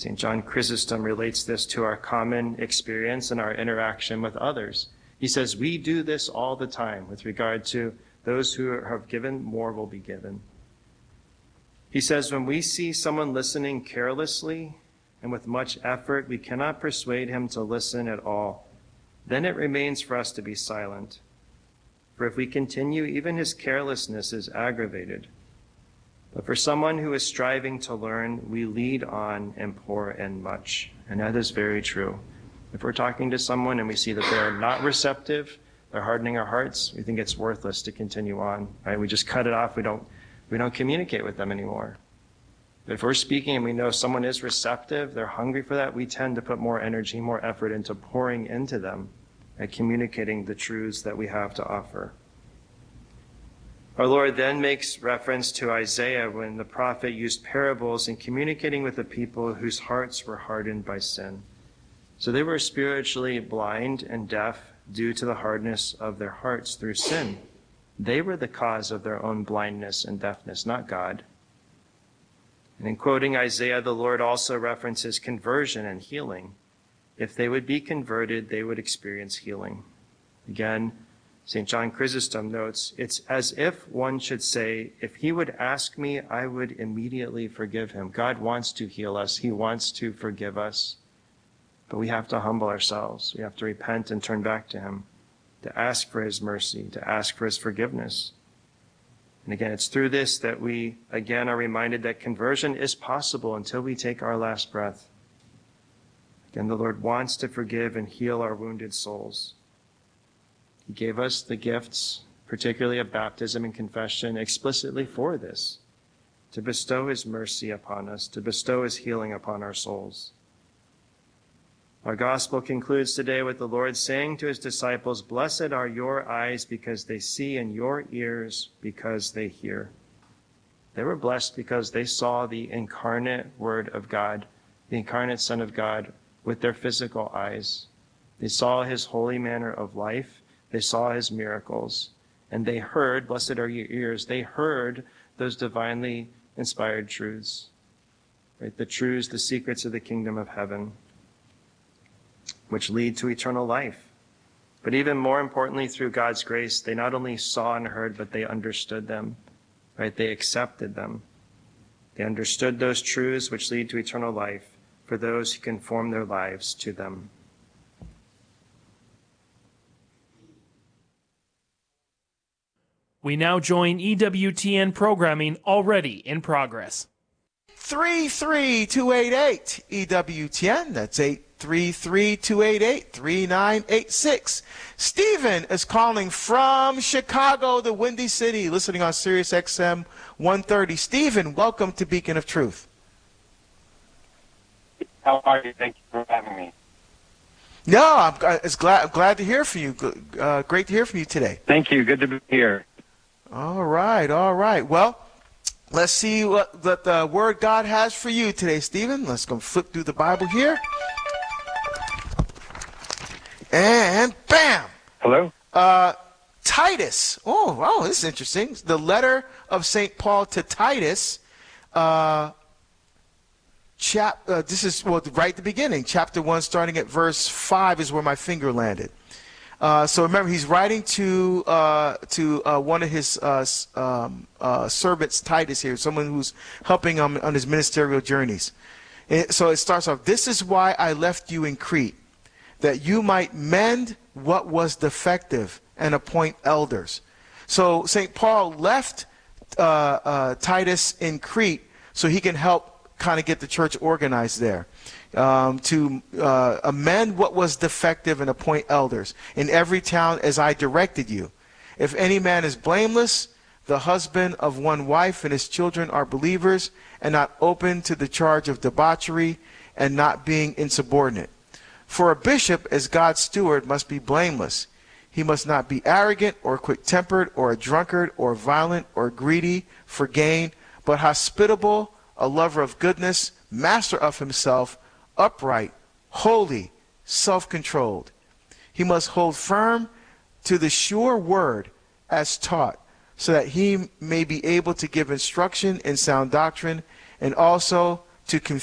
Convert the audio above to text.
St. John Chrysostom relates this to our common experience and our interaction with others. He says, we do this all the time with regard to those who have given, more will be given. He says, when we see someone listening carelessly and with much effort, we cannot persuade him to listen at all. Then it remains for us to be silent. For if we continue, even his carelessness is aggravated. But for someone who is striving to learn, we lead on and pour in much. And that is very true. If we're talking to someone and we see that they're not receptive, they're hardening our hearts, we think it's worthless to continue on. Right? We just cut it off. We don't communicate with them anymore. But if we're speaking and we know someone is receptive, they're hungry for that, we tend to put more energy, more effort into pouring into them and communicating the truths that we have to offer. Our Lord then makes reference to Isaiah when the prophet used parables in communicating with the people whose hearts were hardened by sin. So they were spiritually blind and deaf due to the hardness of their hearts through sin. They were the cause of their own blindness and deafness, not God. And in quoting Isaiah, the Lord also references conversion and healing. If they would be converted, they would experience healing. Again, St. John Chrysostom notes, it's as if one should say, if he would ask me, I would immediately forgive him. God wants to heal us. He wants to forgive us. But we have to humble ourselves. We have to repent and turn back to him, to ask for his mercy, to ask for his forgiveness. And again, it's through this that we, again, are reminded that conversion is possible until we take our last breath. Again, the Lord wants to forgive and heal our wounded souls. He gave us the gifts, particularly of baptism and confession, explicitly for this, to bestow his mercy upon us, to bestow his healing upon our souls. Our gospel concludes today with the Lord saying to his disciples, blessed are your eyes because they see, and your ears because they hear. They were blessed because they saw the incarnate Word of God, the incarnate Son of God, with their physical eyes. They saw his holy manner of life. They saw his miracles. And they heard, blessed are your ears, they heard those divinely inspired truths. Right? The truths, the secrets of the kingdom of heaven, which lead to eternal life. But even more importantly, through God's grace, they not only saw and heard, but they understood them. Right? They accepted them. They understood those truths which lead to eternal life for those who conform their lives to them. We now join EWTN programming already in progress. 33288 EWTN, that's 833-288-3986. Stephen is calling from Chicago, the Windy City, listening on Sirius XM 130. Stephen, welcome to Beacon of Truth. How are you? Thank you for having me. No, I'm glad to hear from you. Great to hear from you today. Thank you. Good to be here. All right. Well, let's see what the Word God has for you today, Stephen. Let's go flip through the Bible here. And bam! Hello? Titus. Oh, wow, this is interesting. The letter of St. Paul to Titus, this is right at the beginning. Chapter 1, starting at verse 5 is where my finger landed. So remember, he's writing to one of his servants, Titus here, someone who's helping him on his ministerial journeys. So it starts off, this is why I left you in Crete, that you might mend what was defective and appoint elders. So St. Paul left Titus in Crete so he can help kind of get the church organized there, to amend what was defective and appoint elders in every town as I directed you. If any man is blameless, the husband of one wife, and his children are believers, and not open to the charge of debauchery, and not being insubordinate. For a bishop, as God's steward, must be blameless. He must not be arrogant or quick-tempered or a drunkard or violent or greedy for gain, but hospitable, a lover of goodness, master of himself, upright, holy, self-controlled. He must hold firm to the sure word as taught, so that he may be able to give instruction in sound doctrine, and also to